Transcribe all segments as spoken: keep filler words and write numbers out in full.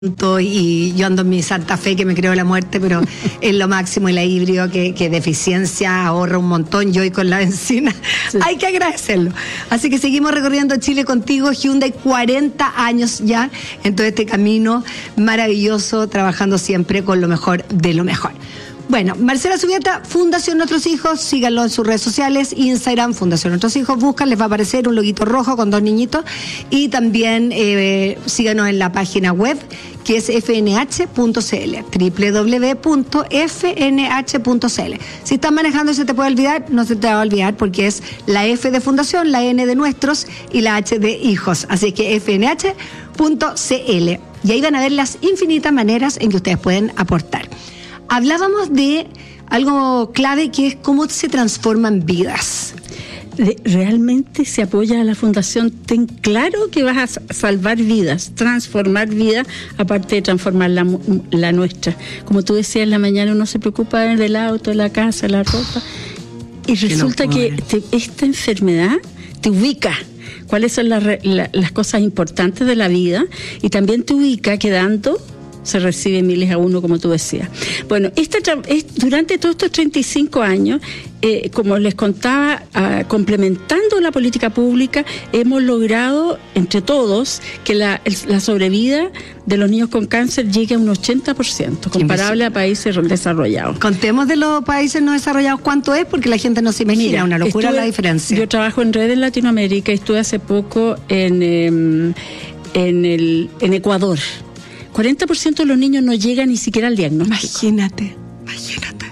y yo ando en mi Santa Fe que me creo la muerte, pero es lo máximo, y la híbrido que, que de eficiencia ahorra un montón, yo y con la benzina, sí. Hay que agradecerlo. Así que seguimos recorriendo Chile contigo, Hyundai, cuarenta años ya en todo este camino maravilloso, trabajando siempre con lo mejor de lo mejor. Bueno, Marcela Subieta, Fundación Nuestros Hijos, síganlo en sus redes sociales, Instagram, Fundación Nuestros Hijos, buscan, les va a aparecer un loguito rojo con dos niñitos, y también eh, síganos en la página web, que es f n h punto c l, doble u doble u doble u punto f n h punto c l. Si estás manejando y se te puede olvidar, no se te va a olvidar, porque es la F de Fundación, la N de Nuestros y la H de Hijos, así que f n h punto c l, y ahí van a ver las infinitas maneras en que ustedes pueden aportar. Hablábamos de algo clave, que es cómo se transforman vidas. Realmente se apoya a la Fundación. Ten claro que vas a salvar vidas, transformar vidas, aparte de transformar la, la nuestra. Como tú decías en la mañana, uno se preocupa del auto, de la casa, la ropa, y resulta que te, esta enfermedad te ubica. ¿Cuáles son las, la, las cosas importantes de la vida? Y también te ubica quedando. Se recibe miles a uno, como tú decías. Bueno, esta, durante todos estos treinta y cinco años, eh, como les contaba, uh, complementando la política pública, hemos logrado, entre todos, que la, la sobrevida de los niños con cáncer llegue a un ochenta por ciento, comparable a países desarrollados. Contemos de los países no desarrollados cuánto es, porque la gente no se imagina. Mira, una locura estuve, la diferencia. Yo trabajo en Red en Latinoamérica y estuve hace poco en, eh, en, el, en Ecuador. cuarenta por ciento de los niños no llegan ni siquiera al diagnóstico. Imagínate, imagínate.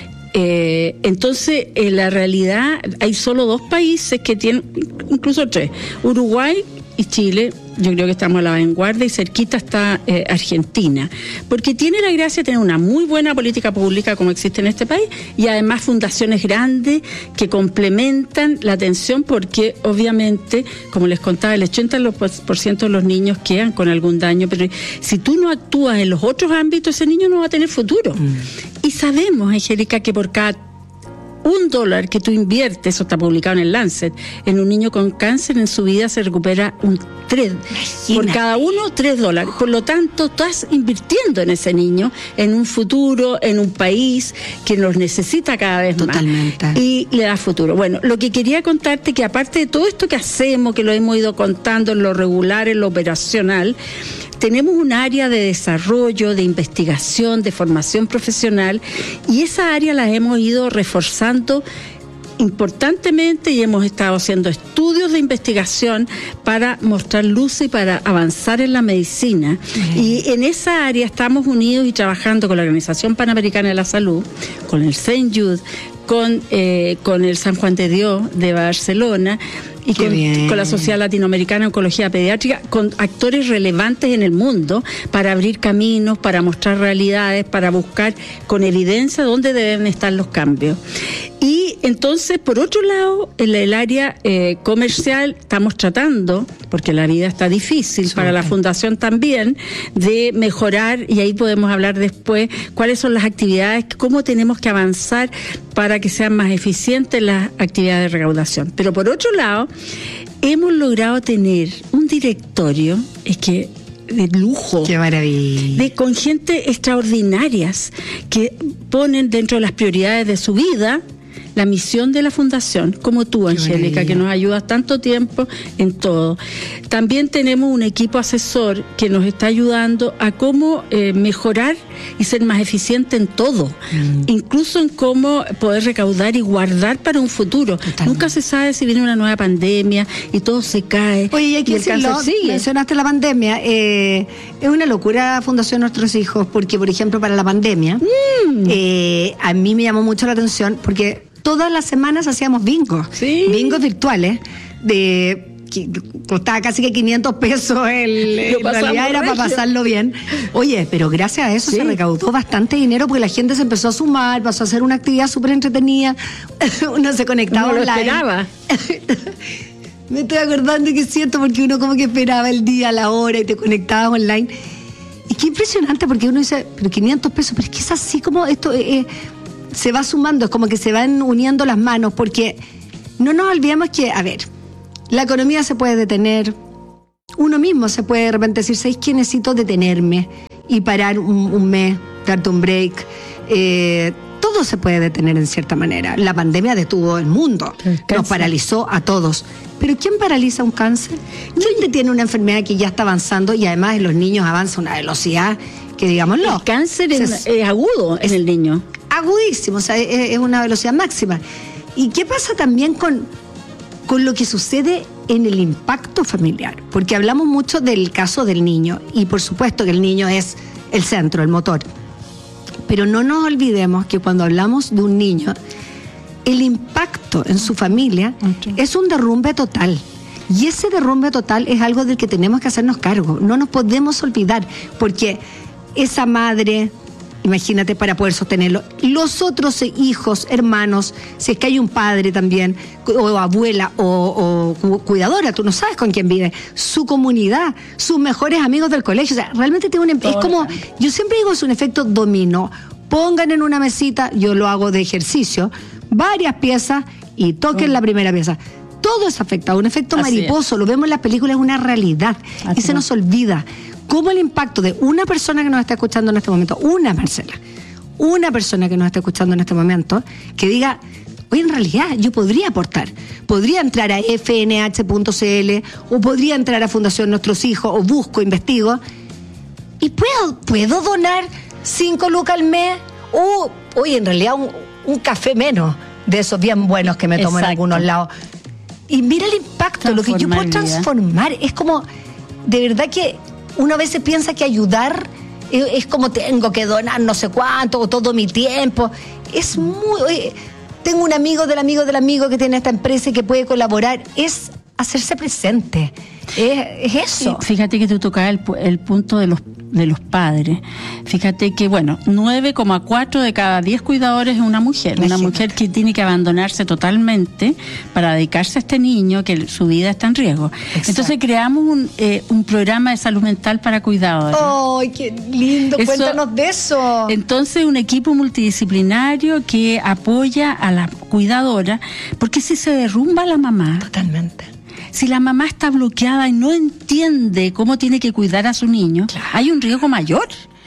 Eh, entonces, en la realidad, hay solo dos países que tienen, incluso tres, Uruguay y Chile. Yo creo que estamos a la vanguardia, y cerquita está eh, Argentina, porque tiene la gracia de tener una muy buena política pública como existe en este país, y además fundaciones grandes que complementan la atención, porque obviamente, como les contaba, el ochenta por ciento de los niños quedan con algún daño, pero si tú no actúas en los otros ámbitos, ese niño no va a tener futuro. Mm. Y sabemos, Angélica, que por cada un dólar que tú inviertes, eso está publicado en el Lancet, en un niño con cáncer, en su vida se recupera un tres. Imagínate. Por cada uno, tres dólares. Por lo tanto, estás invirtiendo en ese niño, en un futuro, en un país que los necesita cada vez Totalmente. Más. Y le da futuro. Bueno, lo que quería contarte, que aparte de todo esto que hacemos, que lo hemos ido contando en lo regular, en lo operacional, tenemos un área de desarrollo, de investigación, de formación profesional, y esa área la hemos ido reforzando importantemente, y hemos estado haciendo estudios de investigación para mostrar luz y para avanzar en la medicina. Uh-huh. Y en esa área estamos unidos y trabajando con la Organización Panamericana de la Salud, con el Saint Jude, con, eh, con el San Juan de Dios de Barcelona, y con, con la Sociedad Latinoamericana de Oncología Pediátrica, con actores relevantes en el mundo, para abrir caminos, para mostrar realidades, para buscar con evidencia dónde deben estar los cambios. Y entonces, por otro lado, en el área eh, comercial estamos tratando, porque la vida está difícil, sí, para la Fundación también, de mejorar, y ahí podemos hablar después, cuáles son las actividades, cómo tenemos que avanzar para que sean más eficientes las actividades de recaudación. Pero por otro lado, hemos logrado tener un directorio, es que de lujo. ¡Qué maravilla! De, con gente extraordinarias que ponen dentro de las prioridades de su vida la misión de la Fundación, como tú, Angélica, que nos ayudas tanto tiempo en todo. También tenemos un equipo asesor que nos está ayudando a cómo eh, mejorar y ser más eficiente en todo, mm. incluso en cómo poder recaudar y guardar para un futuro. Totalmente. Nunca se sabe si viene una nueva pandemia y todo se cae. Oye, y hay que decirlo, mencionaste la pandemia, eh, es una locura Fundación Nuestros Hijos, porque, por ejemplo, para la pandemia, mm. eh, a mí me llamó mucho la atención, porque todas las semanas hacíamos bingos, ¿sí? Bingos virtuales, de que costaba casi que quinientos pesos, el, en realidad era para pasarlo bien. Oye, pero gracias a eso, sí, se recaudó bastante dinero, porque la gente se empezó a sumar, pasó a hacer una actividad súper entretenida, uno se conectaba online. Lo esperaba. Me estoy acordando que es cierto, porque uno como que esperaba el día, la hora, y te conectabas online. Y qué impresionante, porque uno dice, pero quinientos pesos, pero es que es así como esto... Eh, se va sumando, es como que se van uniendo las manos, porque no nos olvidemos que, a ver, la economía se puede detener, uno mismo se puede de repente decir, ¿sabes qué? Necesito detenerme y parar un, un mes, darte un break. Eh, todo se puede detener en cierta manera. La pandemia detuvo el mundo, nos paralizó a todos. ¿Pero quién paraliza un cáncer? ¿Quién tiene una enfermedad que ya está avanzando y además en los niños avanza a una velocidad que, digámoslo? El cáncer es, es, es agudo en el niño. Agudísimo, o sea, es, es una velocidad máxima. ¿Y qué pasa también con, con lo que sucede en el impacto familiar? Porque hablamos mucho del caso del niño y por supuesto que el niño es el centro, el motor. Pero no nos olvidemos que cuando hablamos de un niño, el impacto en su familia okay. es un derrumbe total. Y ese derrumbe total es algo del que tenemos que hacernos cargo. No nos podemos olvidar, porque esa madre, imagínate, para poder sostenerlo, los otros hijos, hermanos, si es que hay un padre también, o abuela, o, o cuidadora, tú no sabes con quién vive, su comunidad, sus mejores amigos del colegio, o sea, realmente tiene un, es como, yo siempre digo, es un efecto dominó. Pongan en una mesita, yo lo hago de ejercicio, varias piezas y toquen oh. la primera pieza. Todo es afectado, un efecto Así mariposo, es. Lo vemos en las películas, es una realidad. Así y se es. Nos olvida cómo el impacto de una persona que nos está escuchando en este momento, una Marcela, una persona que nos está escuchando en este momento, que diga, oye, en realidad yo podría aportar, podría entrar a F N H punto C L o podría entrar a Fundación Nuestros Hijos o busco, investigo y puedo, puedo donar cinco lucas al mes o, oye, en realidad un, un café menos de esos bien buenos que me tomo Exacto. en algunos lados. Y mira el impacto, lo que yo puedo transformar. Es como, de verdad que uno a veces piensa que ayudar es, es como tengo que donar no sé cuánto, o todo mi tiempo. Es muy... Oye, tengo un amigo del amigo del amigo que tiene esta empresa y que puede colaborar. Es hacerse presente. Es, es eso. Fíjate que tú tocabas el, el punto de los de los padres. Fíjate que, bueno, nueve coma cuatro de cada diez cuidadores es una mujer. Imagínate. Una mujer que tiene que abandonarse totalmente para dedicarse a este niño, que su vida está en riesgo. Exacto. Entonces creamos un, eh, un programa de salud mental para cuidadores. ¡Ay, qué lindo! Eso, cuéntanos de eso. Entonces, un equipo multidisciplinario que apoya a la cuidadora, porque si se derrumba la mamá... Totalmente. Si la mamá está bloqueada y no entiende cómo tiene que cuidar a su niño, claro. hay un riesgo mayor.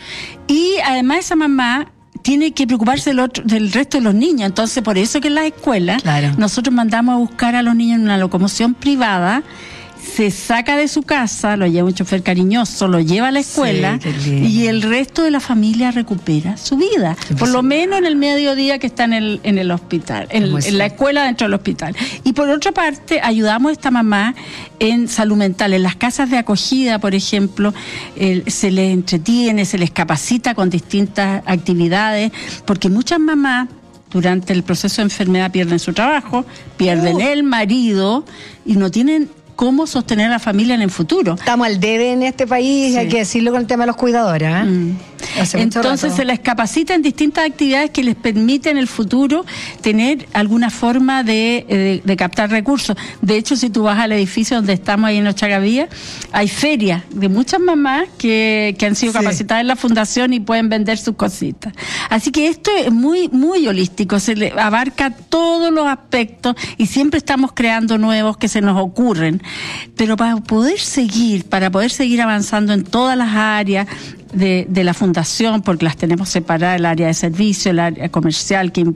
Y además esa mamá tiene que preocuparse del, otro, del resto de los niños. Entonces, por eso que en las escuelas claro. nosotros mandamos a buscar a los niños en una locomoción privada, se saca de su casa, lo lleva un chofer cariñoso, lo lleva a la escuela sí, y el resto de la familia recupera su vida, por lo menos en el mediodía que está en el, en el hospital, en, en la escuela dentro del hospital. Y por otra parte, ayudamos a esta mamá en salud mental, en las casas de acogida, por ejemplo, eh, se les entretiene, se les capacita con distintas actividades, porque muchas mamás durante el proceso de enfermedad pierden su trabajo, pierden uh. el marido y no tienen cómo sostener a la familia en el futuro. Estamos al debe en este país, sí. hay que decirlo con el tema de los cuidadores. ¿eh? Mm. Entonces se les capacita en distintas actividades que les permiten en el futuro tener alguna forma de, de, de captar recursos. De hecho, si tú vas al edificio donde estamos ahí en Ocha Gavía, hay ferias de muchas mamás que, que han sido sí. capacitadas en la fundación y pueden vender sus cositas. Así que esto es muy, muy holístico, se le abarca todos los aspectos y siempre estamos creando nuevos que se nos ocurren. Pero para poder seguir, para poder seguir avanzando en todas las áreas de, de la fundación, porque las tenemos separadas, el área de servicio, el área comercial que in,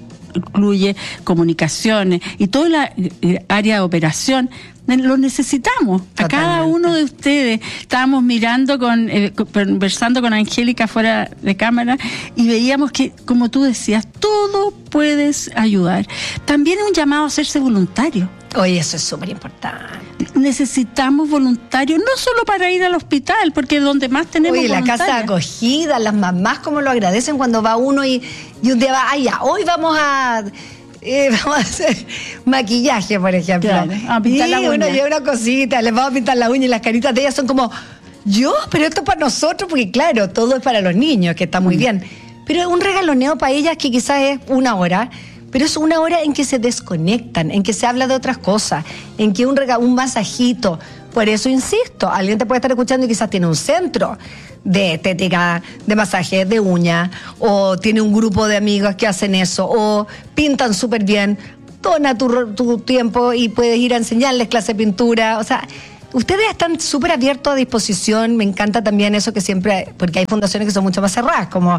incluye comunicaciones y toda la área de operación, lo necesitamos. Totalmente. A cada uno de ustedes. Estábamos mirando, con eh, conversando con Angélica fuera de cámara y veíamos que, como tú decías, todo puedes ayudar. También es un llamado a hacerse voluntario. Oye, eso es súper importante. Necesitamos voluntarios, no solo para ir al hospital, porque es donde más tenemos Oye, la casa de acogida, las mamás como lo agradecen cuando va uno y, y un día va, ay, ya, hoy vamos a... Eh, vamos a hacer maquillaje, por ejemplo. Claro, a pintar y la uña. Uno lleva una cosita, les vamos a pintar la uña y las caritas de ellas son como, yo, pero esto es para nosotros, porque claro, todo es para los niños, que está muy mm. bien. Pero es un regaloneo para ellas que quizás es una hora, pero es una hora en que se desconectan, en que se habla de otras cosas, en que un, rega- un masajito. Por eso insisto, alguien te puede estar escuchando y quizás tiene un centro de estética, de masajes, de uñas, o tiene un grupo de amigos que hacen eso, o pintan súper bien, dona tu, tu tiempo y puedes ir a enseñarles clase de pintura. O sea, ustedes están súper abiertos a disposición. Me encanta también eso que siempre, porque hay fundaciones que son mucho más cerradas, como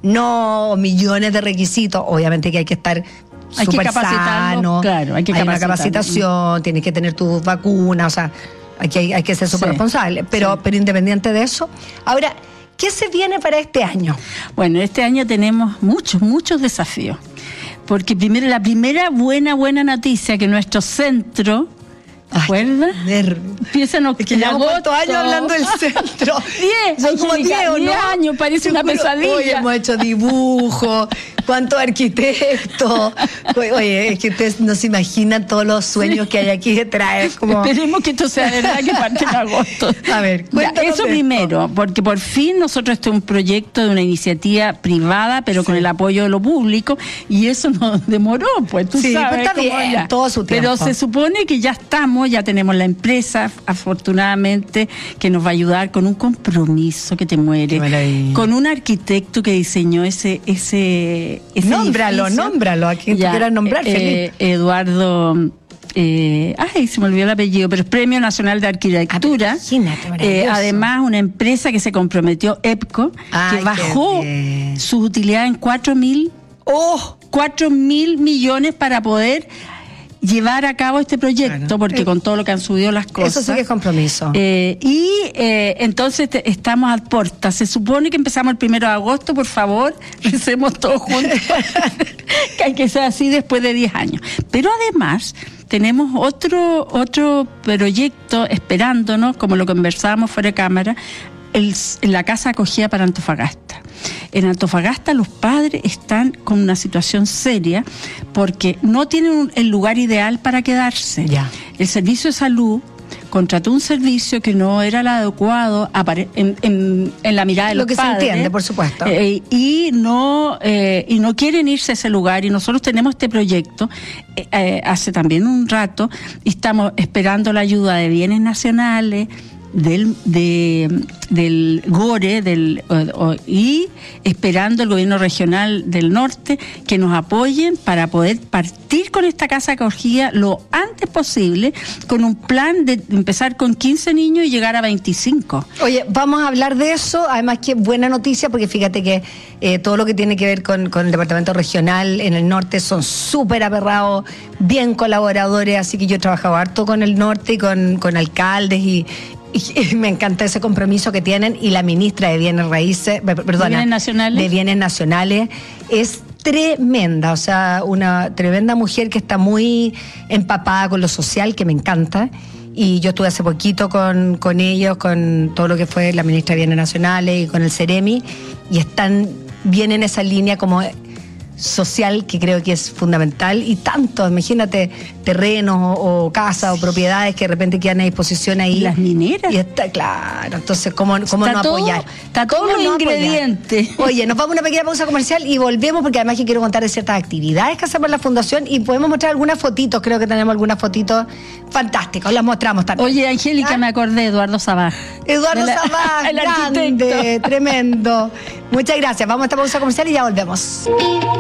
no millones de requisitos. Obviamente que hay que estar súper sano, claro, hay que hay una capacitación, tienes que tener tus vacunas, o sea, aquí hay, hay que ser súper sí, responsable. Pero, sí. pero independiente de eso, ahora, ¿qué se viene para este año? Bueno, este año tenemos muchos, muchos desafíos. Porque primero, la primera buena, buena noticia, que nuestro centro, ¿te acuerdas? Empieza en, es que llevamos cuántos años hablando del centro. Diez, son como diez, ¿no? Diez años, parece una pesadilla. Hoy hemos hecho dibujos, cuántos arquitectos. Oye, es que ustedes no se imaginan todos los sueños sí. que hay aquí detrás. Como... Esperemos que esto sea verdad, que parte en agosto. A ver, cuéntanos. Ya, eso primero, porque por fin nosotros, este es un proyecto de una iniciativa privada, pero sí. con el apoyo de lo público, y eso nos demoró, pues tú sí, sabes. Sí, pues está bien, ya. todo su tiempo. Pero se supone que ya estamos, ya tenemos la empresa, afortunadamente, que nos va a ayudar con un compromiso que te muere, con un arquitecto que diseñó ese ese, ese nómbralo, edificio. nómbralo, a quien tú quieras nombrar, eh, Eduardo, eh, ay, se me olvidó el apellido, pero es Premio Nacional de Arquitectura. Ah, imagínate, eh, además, una empresa que se comprometió, EPCO, ay, que bajó su utilidad en cuatro mil, oh, cuatro mil millones para poder llevar a cabo este proyecto, claro. porque con todo lo que han subido las cosas. Eso sí que es compromiso. Eh, y eh, entonces te, estamos a puertas. Se supone que empezamos el primero de agosto, por favor, recemos todos juntos, que hay que ser así después de diez años. Pero además tenemos otro, otro proyecto esperándonos, como lo conversábamos fuera de cámara, el, la casa acogida para Antofagasta. En Antofagasta los padres están con una situación seria porque no tienen un, el lugar ideal para quedarse. Ya. El servicio de salud contrató un servicio que no era el adecuado en, en, en la mirada de los padres. Lo que se entiende, por supuesto. Eh, y, no, eh, y no quieren irse a ese lugar. Y nosotros tenemos este proyecto eh, eh, hace también un rato y estamos esperando la ayuda de bienes nacionales, del de, del GORE del, o, o, y esperando el gobierno regional del norte que nos apoyen para poder partir con esta casa acogida lo antes posible, con un plan de empezar con quince niños y llegar a veinticinco. Oye, vamos a hablar de eso, además que buena noticia, porque fíjate que eh, todo lo que tiene que ver con, con el departamento regional en el norte son súper aperrados, bien colaboradores, así que yo he trabajado harto con el norte y con, con alcaldes y Y me encanta ese compromiso que tienen, y la ministra de Bienes Raíces, perdona, ¿De Bienes Nacionales? de Bienes Nacionales es tremenda, o sea, una tremenda mujer que está muy empapada con lo social, que me encanta. Y yo estuve hace poquito con, con ellos, con todo lo que fue la ministra de Bienes Nacionales y con el Ceremi, y están bien en esa línea como social, que creo que es fundamental, y tanto, imagínate, terrenos o, o casas o propiedades que de repente quedan a disposición ahí. Las mineras. Y está claro, entonces, ¿cómo, cómo no todo, apoyar? Está todo los no ingredientes. Oye, nos vamos a una pequeña pausa comercial y volvemos, porque además que quiero contar de ciertas actividades que hacemos en la fundación y podemos mostrar algunas fotitos, creo que tenemos algunas fotitos fantásticas, las mostramos también. Oye, Angélica, ¿Ah? me acordé, Eduardo Sabaj. Eduardo la, Sabaj, el grande, arquitecto. Tremendo. Muchas gracias, vamos a esta pausa comercial y ya volvemos.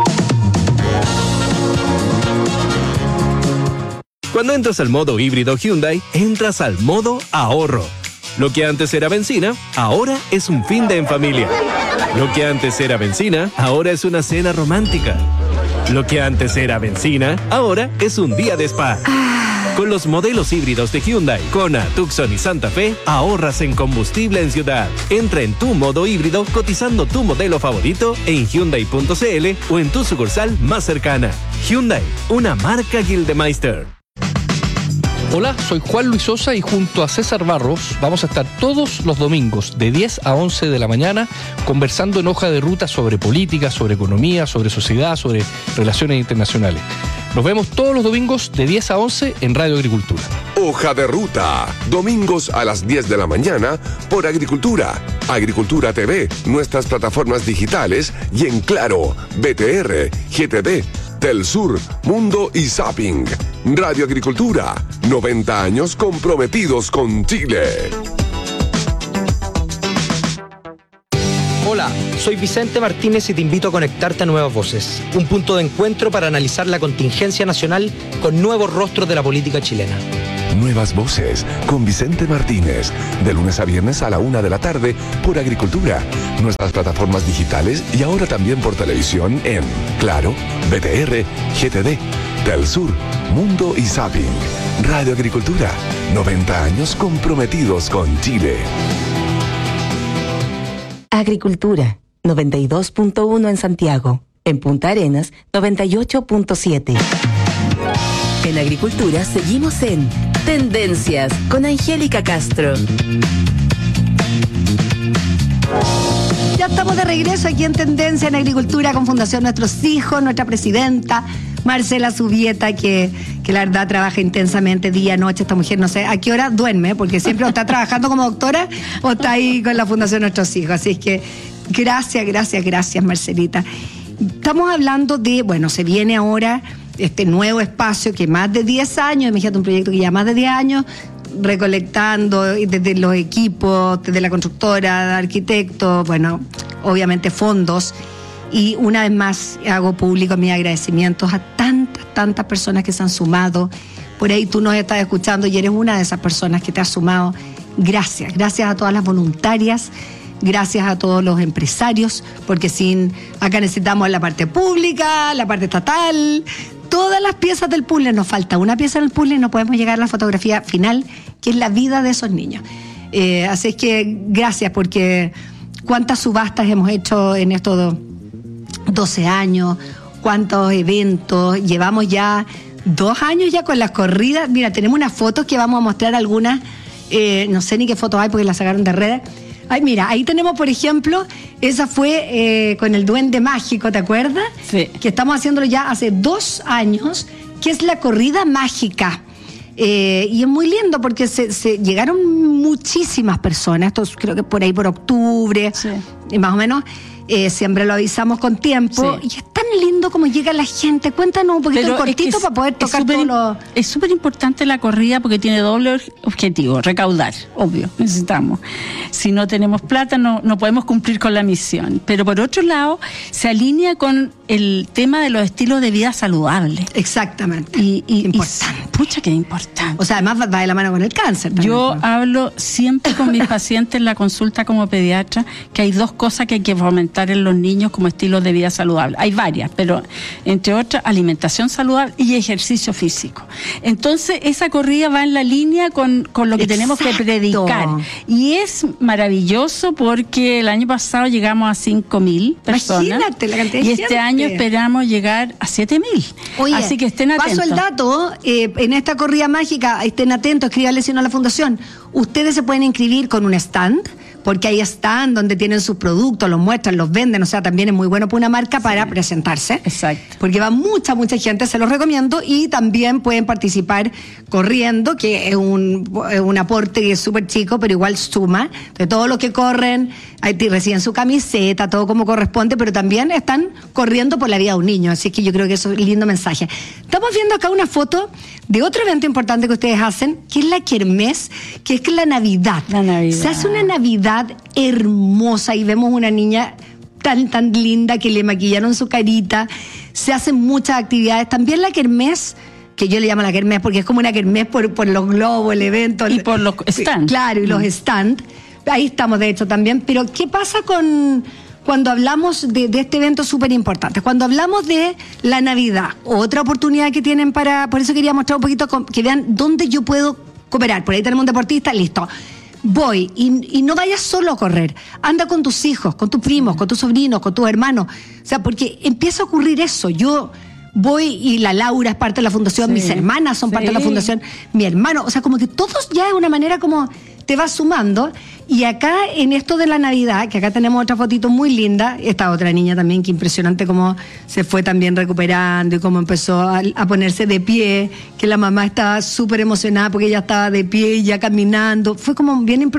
Cuando entras al modo híbrido Hyundai, entras al modo ahorro. Lo que antes era benzina, ahora es un fin de en familia. Lo que antes era benzina, ahora es una cena romántica. Lo que antes era benzina, ahora es un día de spa. Con los modelos híbridos de Hyundai, Kona, Tucson y Santa Fe, ahorras en combustible en ciudad. Entra en tu modo híbrido cotizando tu modelo favorito en Hyundai punto c l o en tu sucursal más cercana. Hyundai, una marca Gildemeister. Hola, soy Juan Luis Sosa y junto a César Barros vamos a estar todos los domingos de diez a once de la mañana conversando en Hoja de Ruta sobre política, sobre economía, sobre sociedad, sobre relaciones internacionales. Nos vemos todos los domingos de diez a once en Radio Agricultura. Hoja de Ruta, domingos a las diez de la mañana por Agricultura, Agricultura T V, nuestras plataformas digitales y en Claro, B T R, G T D, Telsur, Mundo y Zapping. Radio Agricultura, noventa años comprometidos con Chile. Hola, soy Vicente Martínez y te invito a conectarte a Nuevas Voces, un punto de encuentro para analizar la contingencia nacional con nuevos rostros de la política chilena. Nuevas voces con Vicente Martínez. De lunes a viernes a la una de la tarde por Agricultura. Nuestras plataformas digitales y ahora también por televisión en Claro, B T R, G T D, Telsur, Mundo y Zapping. Radio Agricultura. noventa años comprometidos con Chile. Agricultura. noventa y dos punto uno en Santiago. En Punta Arenas, noventa y ocho punto siete. En Agricultura seguimos en Tendencias con Angélica Castro. Ya estamos de regreso aquí en Tendencia en Agricultura con Fundación Nuestros Hijos, nuestra presidenta Marcela Zubieta, que, que la verdad trabaja intensamente día, noche. Esta mujer no sé a qué hora duerme, porque siempre o está trabajando como doctora o está ahí con la Fundación Nuestros Hijos. Así es que gracias, gracias, gracias, Marcelita. Estamos hablando de, bueno, se viene ahora este nuevo espacio que más de diez años, imagínate un proyecto que ya más de diez años, recolectando desde los equipos, desde la constructora, arquitectos, bueno, obviamente fondos. Y una vez más hago público mis agradecimientos a tantas, tantas personas que se han sumado. Por ahí tú nos estás escuchando y eres una de esas personas que te has sumado. Gracias, gracias a todas las voluntarias, gracias a todos los empresarios, porque sin acá necesitamos la parte pública, la parte estatal, todas las piezas del puzzle. Nos falta una pieza en el puzzle y no podemos llegar a la fotografía final, que es la vida de esos niños. Eh, así es que gracias, porque cuántas subastas hemos hecho en estos doce años, cuántos eventos, llevamos ya dos años ya con las corridas. Mira, tenemos unas fotos que vamos a mostrar algunas, eh, no sé ni qué fotos hay porque las sacaron de redes. Ay, mira, ahí tenemos, por ejemplo, esa fue eh, con el Duende Mágico, ¿te acuerdas? Sí. Que estamos haciéndolo ya hace dos años, que es la corrida mágica. Eh, y es muy lindo porque se, se llegaron muchísimas personas, esto creo que por ahí por octubre, sí, más o menos. Eh, siempre lo avisamos con tiempo, sí. Y es tan lindo como llega la gente. Cuéntanos un poquito el cortito es es, para poder tocar todo lo... Es súper importante la corrida porque tiene doble objetivo, recaudar, obvio, necesitamos. Si no tenemos plata no, no podemos cumplir con la misión. Pero por otro lado, se alinea con el tema de los estilos de vida saludables. Exactamente. Y, y, importante. Y, pucha, que importante. O sea, además va de la mano con el cáncer también. Yo ¿no? hablo siempre con mis pacientes en la consulta como pediatra que hay dos cosas que hay que fomentar en los niños como estilos de vida saludable. Hay varias, pero entre otras, alimentación saludable y ejercicio físico. Entonces, esa corrida va en la línea con, con lo que Exacto. tenemos que predicar. Y es maravilloso porque el año pasado llegamos a cinco mil personas. Imagínate la cantidad de Y este gente. año esperamos llegar a siete mil. Así que estén atentos. Paso el dato, eh, en esta corrida mágica, estén atentos, escríbanle si no a la fundación. Ustedes se pueden inscribir con un stand, porque ahí están donde tienen sus productos, los muestran, los venden, o sea, también es muy bueno para una marca para sí. presentarse. Exacto. Porque va mucha, mucha gente, se los recomiendo, y también pueden participar corriendo, que es un, es un aporte que es súper chico, pero igual suma. De todos los que corren, ahí reciben su camiseta, todo como corresponde, pero también están corriendo por la vida de un niño, así que yo creo que eso es un lindo mensaje. Estamos viendo acá una foto de otro evento importante que ustedes hacen, que es la Kermés, que es la Navidad. La Navidad. Se hace una Navidad hermosa y vemos una niña tan, tan linda que le maquillaron su carita. Se hacen muchas actividades. También la Kermés, que yo le llamo la Kermés porque es como una Kermés por, por los globos, el evento. Y por los stands. Claro, y mm. los stands. Ahí estamos, de hecho, también. Pero, ¿qué pasa con cuando hablamos de, de este evento súper importante? Cuando hablamos de la Navidad, otra oportunidad que tienen para... Por eso quería mostrar un poquito, que vean dónde yo puedo cooperar. Por ahí tenemos un deportista, listo. Voy, y, y no vayas solo a correr, anda con tus hijos, con tus primos, con tus sobrinos, con tus hermanos, o sea, porque empieza a ocurrir eso. Yo voy y la Laura es parte de la fundación, sí. mis hermanas son sí. parte de la fundación, mi hermano, o sea, como que todos ya de una manera como te vas sumando. Y acá en esto de la Navidad, que acá tenemos otra fotito muy linda, esta otra niña también, que impresionante cómo se fue también recuperando y cómo empezó a, a ponerse de pie, que la mamá estaba súper emocionada porque ella estaba de pie y ya caminando. Fue como bien,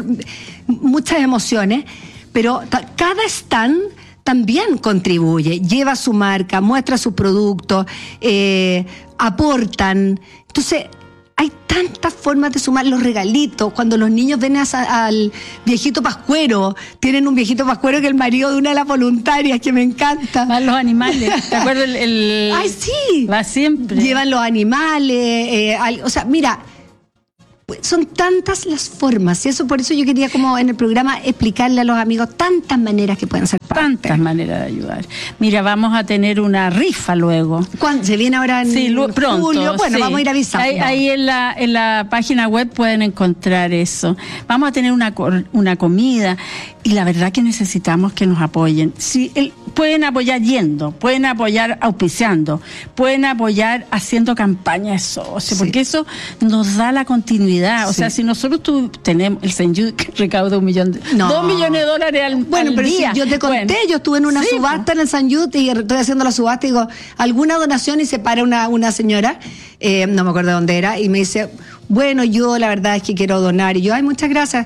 muchas emociones, pero ta, cada stand también contribuye, lleva su marca, muestra sus productos, eh, aportan. Entonces, hay tantas formas de sumar los regalitos. Cuando los niños ven a, al viejito pascuero, tienen un viejito pascuero que es el marido de una de las voluntarias, que me encanta. Van los animales. ¿Te acuerdas? El, el... ¡Ay, sí! Va siempre. Llevan los animales. Eh, al, o sea, mira, Pues son tantas las formas, y eso por eso yo quería como en el programa explicarle a los amigos tantas maneras que pueden ser parte. Tantas maneras de ayudar. Mira, vamos a tener una rifa luego. ¿Cuándo? ¿Se viene ahora en sí, lo, pronto, julio? Bueno, sí. vamos a ir avisando. Ahí, ahí en, la, en la página web pueden encontrar eso. Vamos a tener una, una comida y la verdad que necesitamos que nos apoyen. Si el, pueden apoyar yendo, pueden apoyar auspiciando, pueden apoyar haciendo campaña de socio, sí. porque eso nos da la continuidad. O sí. sea, si nosotros tu, tenemos el Saint Jude que recauda un millón de, no. dos millones de dólares al, bueno, al pero día. Si yo te conté, bueno. yo estuve en una sí, subasta pues. en el Saint Jude y estoy haciendo la subasta y digo, ¿alguna donación? Y se para una, una señora, eh, no me acuerdo de dónde era, y me dice, bueno, yo la verdad es que quiero donar. Y yo, ay, muchas gracias.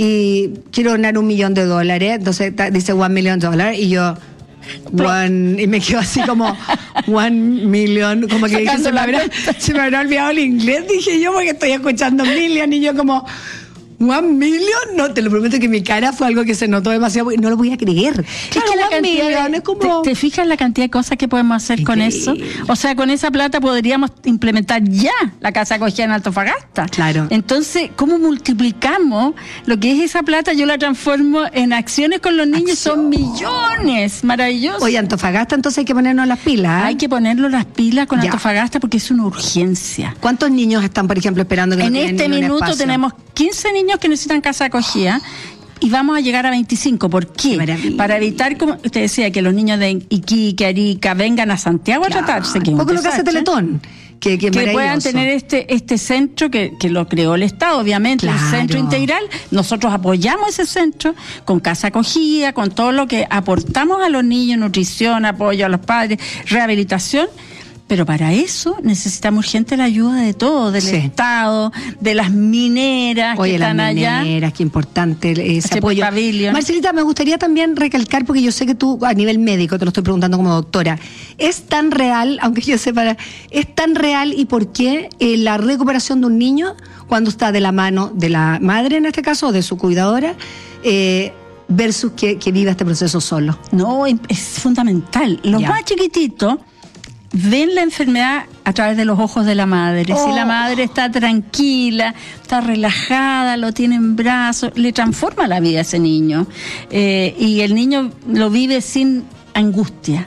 Y quiero donar un millón de dólares. Entonces dice one million dólares. Y yo, one, y me quedo así como, one million, como que dije, se me, habrá, se me habrá olvidado el inglés, dije yo, porque estoy escuchando million. Y yo como, ¿one million? No, te lo prometo que mi cara fue algo que se notó demasiado, no lo voy a creer. Claro, es que la one million es como... ¿Te, ¿Te fijas la cantidad de cosas que podemos hacer increíble. Con eso? O sea, con esa plata podríamos implementar ya la casa acogida en Antofagasta. Claro. Entonces, ¿cómo multiplicamos lo que es esa plata? Yo la transformo en acciones con los niños, Acción. Son millones, maravilloso. Oye, Antofagasta, entonces hay que ponernos las pilas. ¿eh? Hay que ponernos las pilas con ya. Antofagasta porque es una urgencia. ¿Cuántos niños están, por ejemplo, esperando que en no este minuto tenemos quince niños que necesitan casa acogida y vamos a llegar a veinticinco. ¿Por qué? qué Para evitar, como usted decía, que los niños de Iquique, Arica vengan a Santiago claro. a tratarse. Que un poco lo que hace Teletón. Que, que, que puedan tener este este centro que, que lo creó el Estado, obviamente, claro. el centro integral. Nosotros apoyamos ese centro con casa acogida, con todo lo que aportamos a los niños, nutrición, apoyo a los padres, rehabilitación. Pero para eso necesitamos urgente la ayuda de todo, del sí. Estado, de las mineras Oye, que están las allá. mineras, qué importante ese H. apoyo. Pavilion. Marcelita, me gustaría también recalcar, porque yo sé que tú a nivel médico, te lo estoy preguntando como doctora, ¿es tan real, aunque yo sepa, es tan real y por qué eh, la recuperación de un niño cuando está de la mano de la madre, en este caso, o de su cuidadora, eh, versus que, que viva este proceso solo? No, es fundamental. Los ya. más chiquititos ven la enfermedad a través de los ojos de la madre. Oh. Si la madre está tranquila, está relajada, lo tiene en brazos, le transforma la vida a ese niño. Eh, y el niño lo vive sin angustia.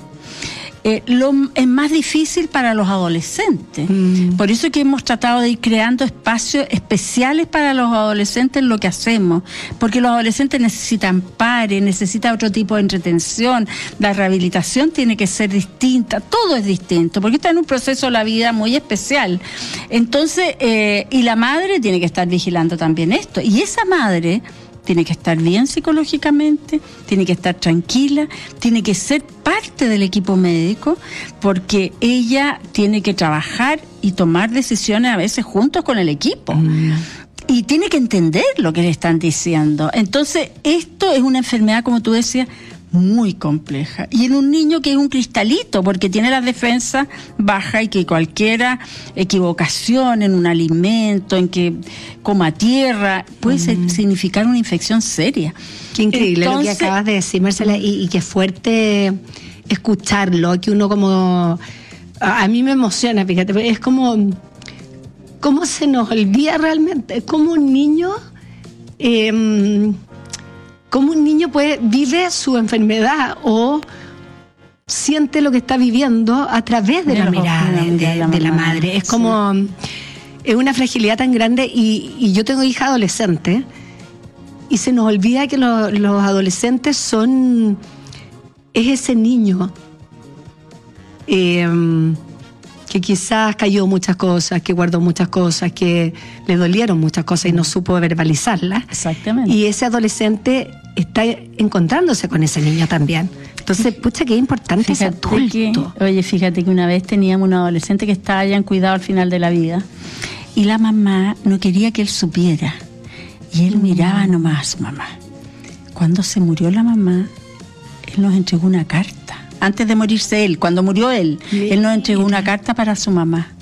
Eh, lo, es más difícil para los adolescentes. Mm. Por eso es que hemos tratado de ir creando espacios especiales para los adolescentes en lo que hacemos, porque los adolescentes necesitan pares, necesitan otro tipo de entretención, la rehabilitación tiene que ser distinta, todo es distinto, porque está en un proceso de la vida muy especial. Entonces, eh, y la madre tiene que estar vigilando también esto, y esa madre tiene que estar bien psicológicamente, tiene que estar tranquila, tiene que ser parte del equipo médico, porque ella tiene que trabajar y tomar decisiones a veces juntos con el equipo. Mm. Y tiene que entender lo que le están diciendo. Entonces, esto es una enfermedad, como tú decías, muy compleja. Y en un niño que es un cristalito, porque tiene la defensa baja y que cualquier equivocación en un alimento, en que coma tierra, puede mm. ser, significar una infección seria. Qué increíble. Entonces, lo que acabas de decir, Marcela, y, y qué fuerte escucharlo, que uno como... A, a mí me emociona, fíjate, es como... ¿Cómo se nos olvida realmente? Es como un niño... Eh, cómo un niño puede vive su enfermedad o siente lo que está viviendo a través de, de la mirada de, de, de, la, de la madre. Es como, sí. es una fragilidad tan grande y, y yo tengo hija adolescente y se nos olvida que lo, los adolescentes son, es ese niño eh, que quizás cayó muchas cosas, que guardó muchas cosas, que le dolieron muchas cosas y no supo verbalizarlas. Exactamente. Y ese adolescente está encontrándose con ese niño también. Entonces, pucha, qué importante ese adulto. Que, oye, fíjate que una vez teníamos un adolescente que estaba ya en cuidado al final de la vida y la mamá no quería que él supiera y él mm. miraba nomás a su mamá. Cuando se murió la mamá, él nos entregó una carta. Antes de morirse él, cuando murió él, Mira. él nos entregó una carta para su mamá,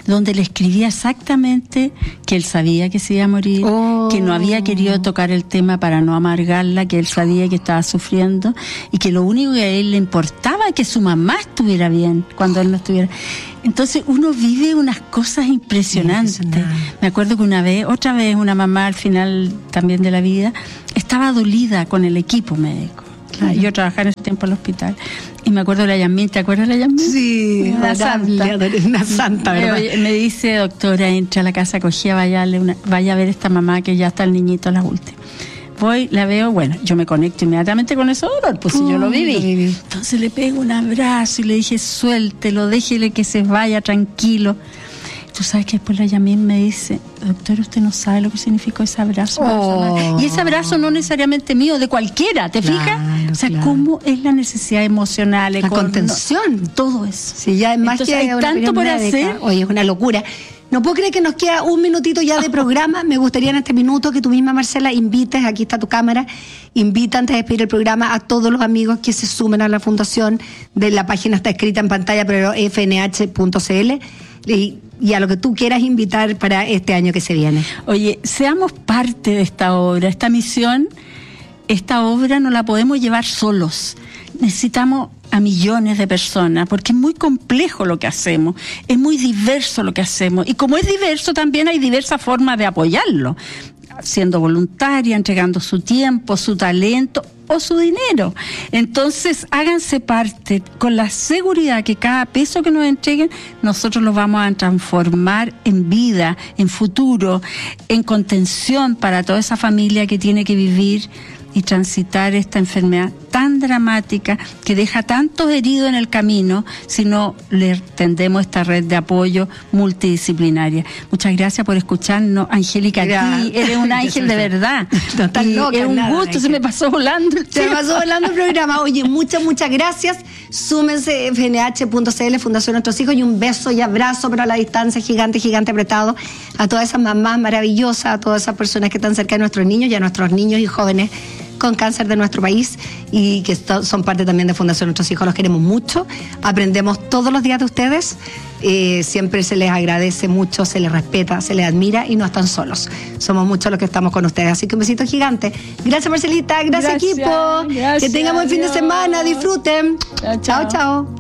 donde le escribía exactamente que él sabía que se iba a morir, oh. que no había querido tocar el tema para no amargarla, que él sabía que estaba sufriendo y que lo único que a él le importaba es que su mamá estuviera bien cuando él no estuviera. Entonces uno vive unas cosas impresionantes. Me acuerdo que una vez, otra vez, una mamá al final también de la vida estaba dolida con el equipo médico. Claro. Yo trabajaba en ese tiempo en el hospital y me acuerdo de la Yasmín, ¿te acuerdas de la Yasmín? Sí, una santa, una santa, ¿verdad? Me, me dice, doctora, entra a la casa acogida, vaya, una, vaya a ver a esta mamá que ya está el niñito a las últimas. Voy, la veo, bueno, yo me conecto inmediatamente con ese dolor, pues si yo lo viví. lo viví. Entonces le pego un abrazo y le dije, suéltelo, déjele que se vaya tranquilo. Tú sabes que después la Yasmín me dice, doctor, usted no sabe lo que significó ese abrazo. Oh. Y ese abrazo no necesariamente mío, de cualquiera, ¿te claro, fijas? O sea, claro. cómo es la necesidad emocional, la contención. No, todo eso. Sí, ya además Entonces, que hay tanto por médica. hacer. Oye, es una locura. No puedo creer que nos queda un minutito ya de programa. Me gustaría en este minuto que tú misma, Marcela, invites, aquí está tu cámara, invita antes de despedir el programa a todos los amigos que se sumen a la fundación. De la página está escrita en pantalla, pero f n h punto c l. Y, y a lo que tú quieras invitar para este año que se viene. Oye, seamos parte de esta obra, esta misión. Esta obra no la podemos llevar solos. Necesitamos a millones de personas, porque es muy complejo lo que hacemos, es muy diverso lo que hacemos, y como es diverso también hay diversas formas de apoyarlo, siendo voluntaria, entregando su tiempo, su talento o su dinero. Entonces háganse parte con la seguridad que cada peso que nos entreguen nosotros lo vamos a transformar en vida, en futuro, en contención para toda esa familia que tiene que vivir y transitar esta enfermedad tan dramática que deja tantos heridos en el camino si no le tendemos esta red de apoyo multidisciplinaria. Muchas gracias por escucharnos, Angélica. Aquí eres un ángel de verdad. No estás loca, es un nada, gusto, se me pasó volando el Se me pasó volando el programa. Oye, muchas, muchas gracias. Súmense f n h punto c l, Fundación Nuestros Hijos, y un beso y abrazo, pero a la distancia, gigante, gigante apretado, a todas esas mamás maravillosas, a todas esas personas que están cerca de nuestros niños y a nuestros niños y jóvenes con cáncer de nuestro país y que son parte también de Fundación Nuestros Hijos. Los queremos mucho, aprendemos todos los días de ustedes, eh, siempre se les agradece mucho, se les respeta, se les admira y no están solos. Somos muchos los que estamos con ustedes, así que un besito gigante. Gracias, Marcelita, gracias, gracias equipo, gracias, que tengamos el fin de semana, disfruten. Chao, chao. chao.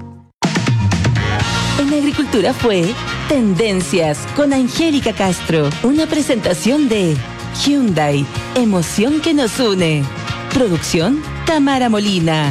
En Agricultura fue Tendencias con Angélica Castro, una presentación de Hyundai, emoción que nos une. Producción Tamara Molina.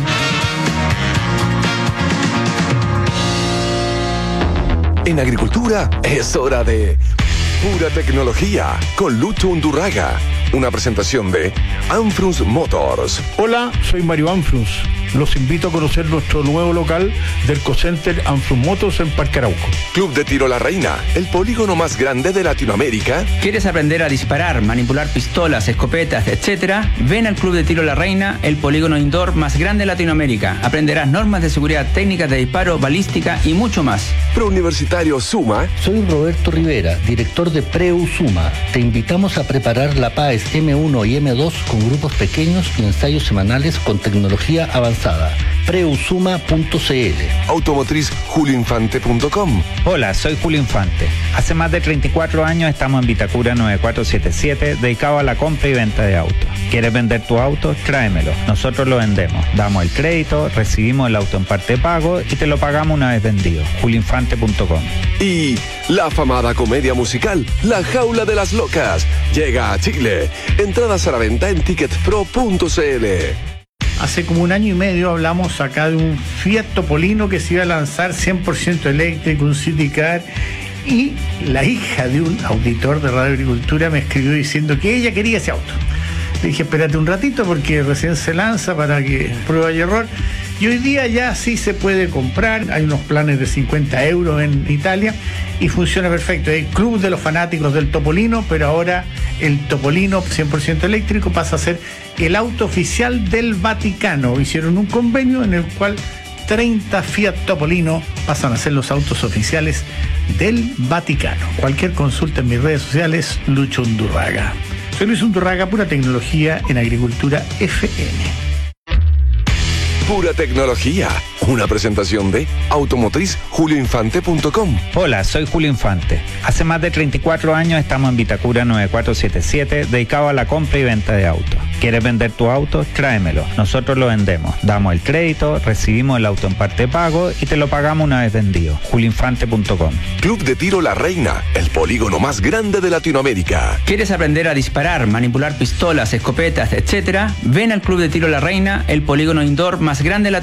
En Agricultura es hora de Pura Tecnología con Lucho Undurraga. Una presentación de Anfrus Motors. Hola, soy Mario Anfrus. Los invito a conocer nuestro nuevo local del Cocenter Anfrus Motors en Parque Arauco. Club de Tiro La Reina, el polígono más grande de Latinoamérica. ¿Quieres aprender a disparar, manipular pistolas, escopetas, etcétera? Ven al Club de Tiro La Reina, el polígono indoor más grande de Latinoamérica. Aprenderás normas de seguridad, técnicas de disparo, balística y mucho más. Prouniversitario Suma. Soy Roberto Rivera, director de Preu Suma. Te invitamos a preparar la P A E S eme uno y eme dos con grupos pequeños y ensayos semanales con tecnología avanzada. preusuma punto c l. Automotriz julio infante punto com. Hola, soy Julio Infante. Hace más de treinta y cuatro años estamos en Vitacura nueve cuatro siete siete, dedicado a la compra y venta de autos. ¿Quieres vender tu auto? Tráemelo. Nosotros lo vendemos. Damos el crédito, recibimos el auto en parte de pago y te lo pagamos una vez vendido. julio infante punto com. Y la afamada comedia musical La Jaula de las Locas llega a Chile. Entradas a la venta en ticketpro punto c l. Hace como un año y medio hablamos acá de un Fiat Topolino que se iba a lanzar cien por ciento eléctrico, un City Car, y la hija de un auditor de Radio Agricultura me escribió diciendo que ella quería ese auto. Le dije, espérate un ratito porque recién se lanza para que prueba y error. Y hoy día ya sí se puede comprar, hay unos planes de cincuenta euros en Italia y funciona perfecto. Hay club de los fanáticos del Topolino, pero ahora el Topolino cien por ciento eléctrico pasa a ser el auto oficial del Vaticano. Hicieron un convenio en el cual treinta Fiat Topolino pasan a ser los autos oficiales del Vaticano. Cualquier consulta en mis redes sociales, Lucho Undurraga. Soy Luis Undurraga, Pura Tecnología en Agricultura F M. Pura tecnología. Una presentación de automotriz julio infante punto com. Hola, soy Julio Infante. Hace más de treinta y cuatro años estamos en Vitacura nueve cuatro siete siete, dedicado a la compra y venta de autos. ¿Quieres vender tu auto? Tráemelo. Nosotros lo vendemos. Damos el crédito, recibimos el auto en parte pago y te lo pagamos una vez vendido. julio infante punto com. Club de Tiro La Reina, el polígono más grande de Latinoamérica. ¿Quieres aprender a disparar, manipular pistolas, escopetas, etcétera? Ven al Club de Tiro La Reina, el polígono indoor más grande de Latinoamérica.